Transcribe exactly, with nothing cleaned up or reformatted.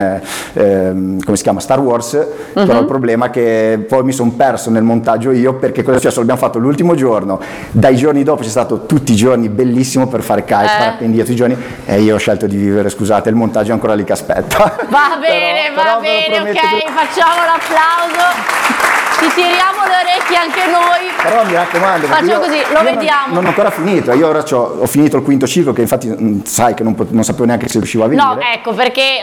ehm, come si chiama, Star Wars, uh-huh. Però il problema è che poi mi sono perso nel montaggio io, perché cosa è successo? L'abbiamo fatto l'ultimo giorno, dai giorni dopo c'è stato tutti i giorni bellissimo per fare kite, eh. parapendio tutti i giorni, e io ho scelto di vivere, scusate, il montaggio è ancora lì che aspetta. Va bene, però, va però bene, ok, che... facciamo l'applauso. Ci tiriamo le orecchie anche noi. Però mi raccomando, facciamo così, lo vediamo. Non, non ho ancora finito, io ora ho finito il quinto ciclo, che infatti sai che non, non sapevo neanche se riuscivo a venire. No, ecco, perché